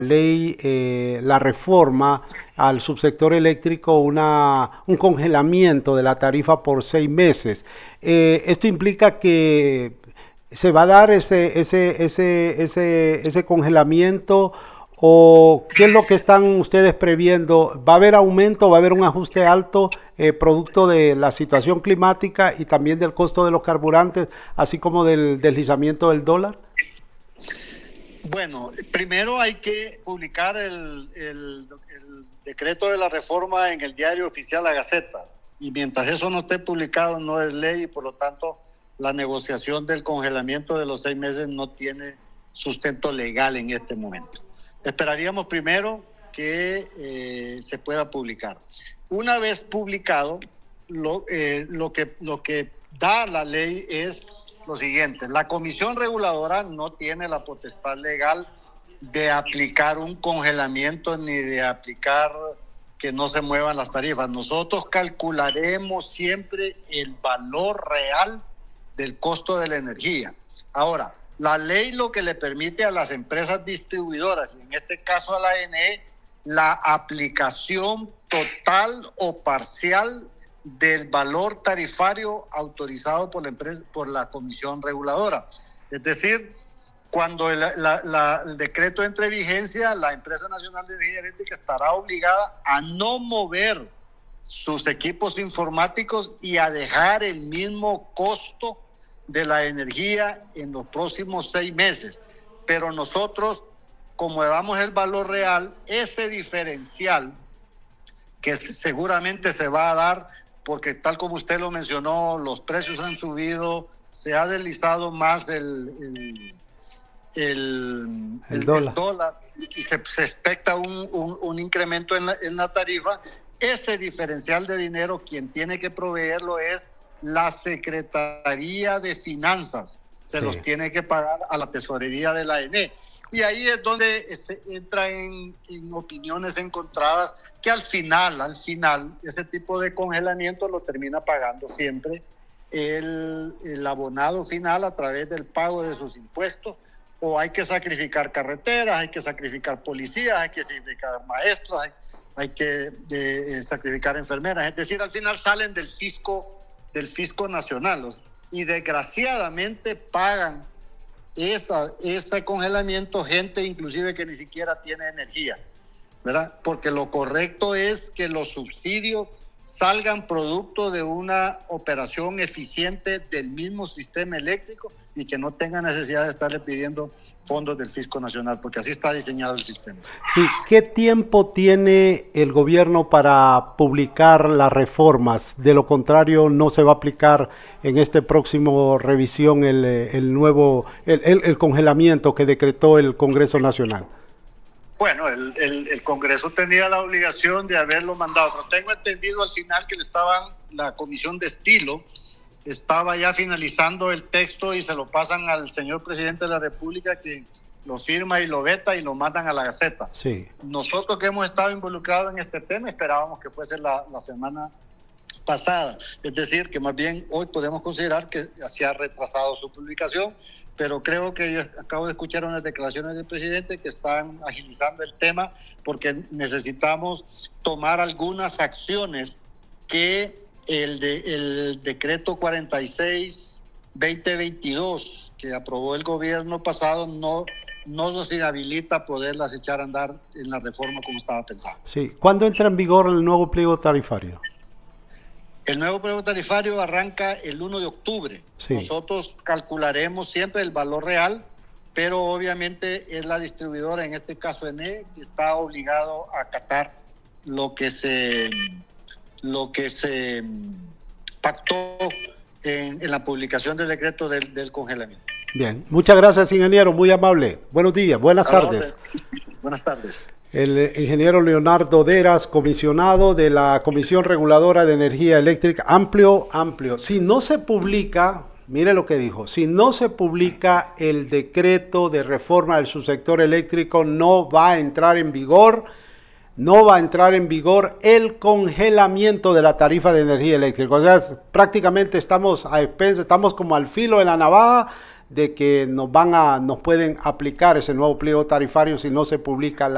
ley, la reforma al subsector eléctrico, un congelamiento de la tarifa por 6 meses. Esto implica que se va a dar ese congelamiento, o qué es lo que están ustedes previendo. ¿Va a haber aumento, va a haber un ajuste alto producto de la situación climática y también del costo de los carburantes, así como del deslizamiento del dólar? Bueno, primero hay que publicar el decreto de la reforma en el diario oficial La Gaceta, y mientras eso no esté publicado no es ley, y por lo tanto la negociación del congelamiento de los 6 meses no tiene sustento legal en este momento. Esperaríamos primero que se pueda publicar. Una vez publicado, lo que da la ley es lo siguiente: la Comisión Reguladora no tiene la potestad legal de aplicar un congelamiento ni de aplicar que no se muevan las tarifas. Nosotros calcularemos siempre el valor real del costo de la energía. Ahora, la ley lo que le permite a las empresas distribuidoras, y en este caso a la ANE, la aplicación total o parcial del valor tarifario autorizado por la empresa, por la Comisión Reguladora. Es decir, cuando el decreto entre en vigencia, la Empresa Nacional de Energía Eléctrica estará obligada a no mover sus equipos informáticos y a dejar el mismo costo de la energía en los próximos 6 meses. Pero nosotros, como damos el valor real, ese diferencial que seguramente se va a dar, porque tal como usted lo mencionó, los precios han subido, se ha deslizado más el dólar, y se expecta un incremento en la tarifa. Ese diferencial de dinero, quien tiene que proveerlo es la Secretaría de Finanzas. Se los tiene que pagar a la tesorería de la ANE. Y ahí es donde se entra en opiniones encontradas, que al final, ese tipo de congelamiento lo termina pagando siempre el abonado final a través del pago de sus impuestos. O hay que sacrificar carreteras, hay que sacrificar policías, hay que sacrificar maestros, hay que sacrificar enfermeras. Es decir, al final salen del fisco nacional, y desgraciadamente pagan ese congelamiento gente inclusive que ni siquiera tiene energía, ¿verdad? Porque lo correcto es que los subsidios salgan producto de una operación eficiente del mismo sistema eléctrico y que no tenga necesidad de estarle pidiendo fondos del Fisco Nacional, porque así está diseñado el sistema. Sí, ¿qué tiempo tiene el gobierno para publicar las reformas? De lo contrario, no se va a aplicar en este próximo revisión el congelamiento que decretó el Congreso Nacional. Bueno, el Congreso tenía la obligación de haberlo mandado, pero tengo entendido al final que la Comisión de Estilo estaba ya finalizando el texto y se lo pasan al señor presidente de la República, que lo firma y lo veta y lo mandan a la Gaceta. Sí. Nosotros, que hemos estado involucrados en este tema, esperábamos que fuese la semana pasada. Es decir, que más bien hoy podemos considerar que se ha retrasado su publicación, pero creo que yo acabo de escuchar unas declaraciones del presidente que están agilizando el tema, porque necesitamos tomar algunas acciones que el decreto 46-2022 que aprobó el gobierno pasado no nos inhabilita a poderlas echar a andar en la reforma como estaba pensado. Sí. ¿Cuándo entra en vigor el nuevo pliego tarifario? El nuevo pliego tarifario arranca el 1 de octubre. Sí. Nosotros calcularemos siempre el valor real, pero obviamente es la distribuidora, en este caso ENE, que está obligado a acatar lo que se pactó en la publicación del decreto del congelamiento. Bien, muchas gracias, ingeniero, muy amable. Buenos días, buenas tardes. Buenas tardes. El ingeniero Leonardo Deras, comisionado de la Comisión Reguladora de Energía Eléctrica, amplio. Si no se publica, mire lo que dijo, si no se publica el decreto de reforma del subsector eléctrico, no va a entrar en vigor el congelamiento de la tarifa de energía eléctrica. O sea, prácticamente estamos a expensas, estamos como al filo de la navaja de que nos pueden aplicar ese nuevo pliego tarifario si no se publica